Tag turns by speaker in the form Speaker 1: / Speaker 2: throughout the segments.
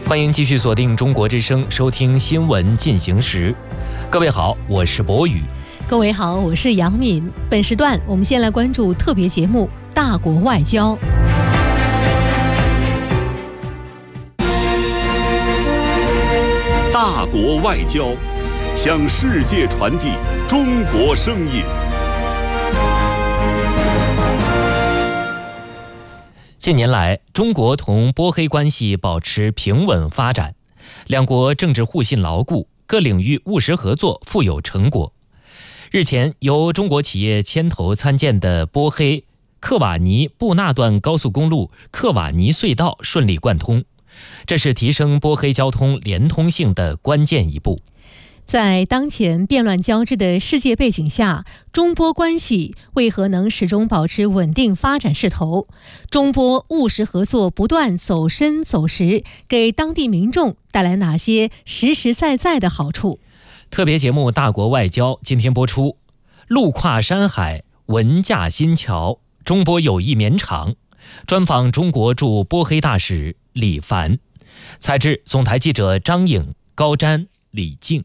Speaker 1: 欢迎继续锁定中国之声，收听新闻进行时。各位好，我是博宇。
Speaker 2: 各位好，我是杨敏。本时段我们先来关注特别节目《大国外交》。
Speaker 3: 大国外交，向世界传递中国声音。
Speaker 1: 近年来，中国同波黑关系保持平稳发展，两国政治互信牢固，各领域务实合作富有成果。日前，由中国企业牵头参建的波黑克瓦尼布纳段高速公路克瓦尼隧道顺利贯通，这是提升波黑交通连通性的关键一步。
Speaker 2: 在当前变乱交织的世界背景下，中波关系为何能始终保持稳定发展势头？中波务实合作不断走深走实，给当地民众带来哪些实实在在的好处？
Speaker 1: 特别节目《大国外交》今天播出，路跨山海，文架新桥，中波友谊绵长。专访中国驻波黑大使李凡，采制总台记者张颖、高瞻、李静。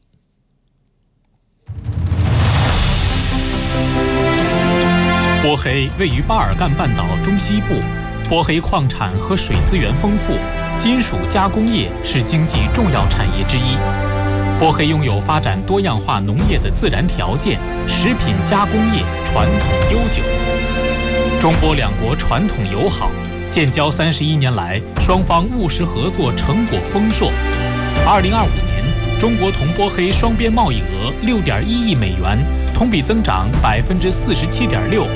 Speaker 4: 波黑位于巴尔干半岛中西部，波黑矿产和水资源丰富，金属加工业是经济重要产业之一。波黑拥有发展多样化农业的自然条件，食品加工业传统悠久。中波两国传统友好，建交31年来，双方务实合作成果丰硕。2025年，中国同波黑双边贸易额6.1亿美元，同比增长47.6%。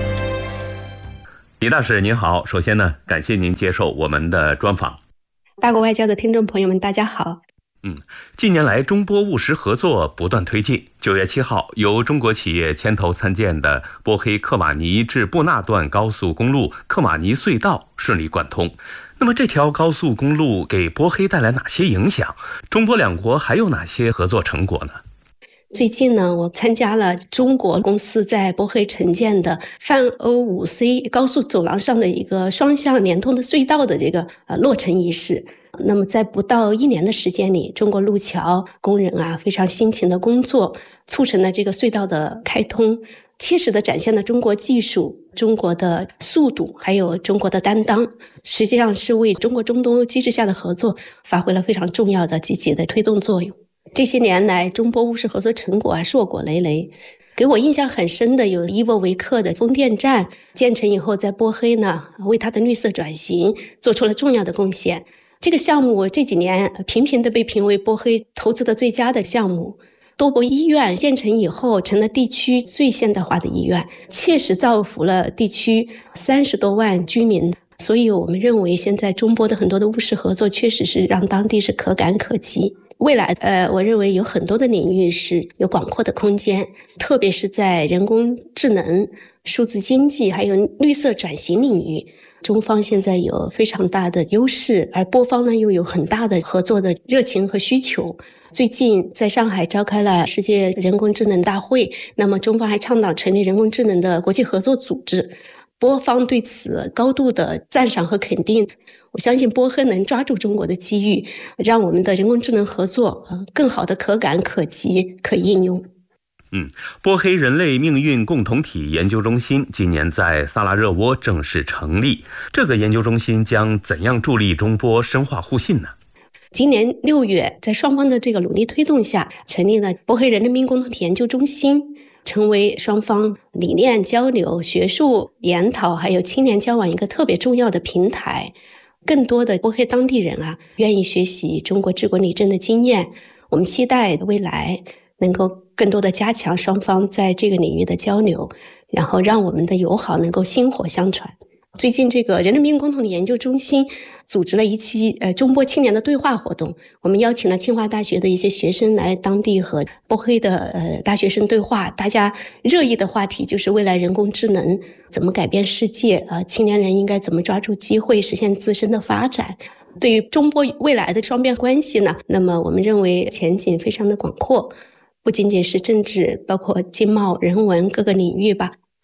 Speaker 5: 李大使您好，首先呢，感谢您接受我们的专访。
Speaker 6: 大国外交的听众朋友们，大家好。
Speaker 5: 近年来中波务实合作不断推进。9月7号，由中国企业牵头参建的波黑克瓦尼至布纳段高速公路克瓦尼隧道顺利贯通。那么这条高速公路给波黑带来哪些影响？中波两国还有哪些合作成果呢？
Speaker 6: 最近呢，我参加了中国公司在波黑承建的泛欧5C 高速走廊上的一个双向连通的隧道的这个落成仪式。那么在不到1年的时间里，中国路桥工人非常辛勤的工作，促成了这个隧道的开通，切实的展现了中国技术、中国的速度还有中国的担当，实际上是为中国中东欧机制下的合作发挥了非常重要的积极的推动作用。这些年来，中波务实合作成果硕果累累。给我印象很深的有伊沃维克的风电站建成以后，在波黑呢为它的绿色转型做出了重要的贡献。这个项目这几年频频地被评为波黑投资的最佳的项目。多博医院建成以后，成了地区最现代化的医院，切实造福了地区30多万居民。所以我们认为现在中波的很多的务实合作确实是让当地是可感可及。未来我认为有很多的领域是有广阔的空间，特别是在人工智能、数字经济还有绿色转型领域，中方现在有非常大的优势，而波方呢又有很大的合作的热情和需求。最近在上海召开了世界人工智能大会，那么中方还倡导成立人工智能的国际合作组织，波方对此高度的赞赏和肯定。我相信波黑能抓住中国的机遇，让我们的人工智能合作更好的可感可及可应用。
Speaker 5: 波黑人类命运共同体研究中心今年在萨拉热窝正式成立，这个研究中心将怎样助力中波深化互信呢？
Speaker 6: 今年6月，在双方的这个努力推动下，成立了波黑人类命运共同体研究中心，成为双方理念交流、学术研讨还有青年交往一个特别重要的平台。更多的波黑当地人愿意学习中国治国理政的经验，我们期待未来能够更多的加强双方在这个领域的交流，然后让我们的友好能够薪火相传。最近这个人类命运共同体研究中心组织了一期中波青年的对话活动，我们邀请了清华大学的一些学生来当地和波黑的大学生对话，大家热议的话题就是未来人工智能怎么改变世界，青年人应该怎么抓住机会实现自身的发展。对于中波未来的双边关系呢，那么我们认为前景非常的广阔，不仅仅是政治，包括经贸、人文各个领域吧。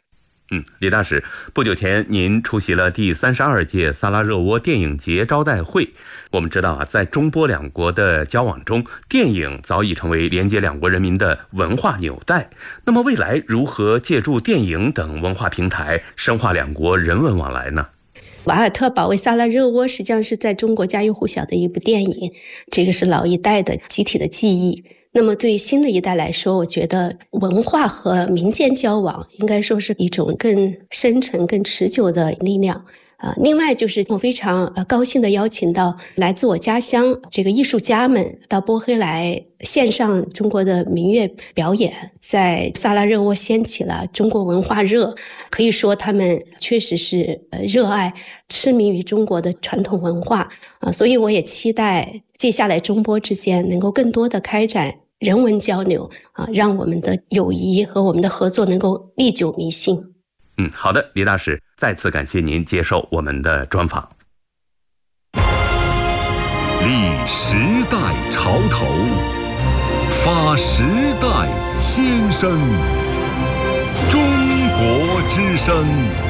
Speaker 5: 李大使，不久前您出席了第32届萨拉热窝电影节招待会。我们知道在中波两国的交往中，电影早已成为连接两国人民的文化纽带。那么未来如何借助电影等文化平台深化两国人文往来呢？
Speaker 6: 瓦尔特保卫萨拉热窝实际上是在中国家喻户晓的一部电影，这个是老一代的集体的记忆。那么对于新的一代来说，我觉得文化和民间交往应该说是一种更深沉、更持久的力量。另外就是我非常高兴的邀请到来自我家乡这个艺术家们到波黑来献上中国的民乐表演，在萨拉热窝掀起了中国文化热。可以说他们确实是热爱痴迷于中国的传统文化所以我也期待接下来中波之间能够更多的开展人文交流让我们的友谊和我们的合作能够历久弥新。
Speaker 5: 好的，李大使，再次感谢您接受我们的专访。
Speaker 3: 立时代潮头，发时代先声，中国之声。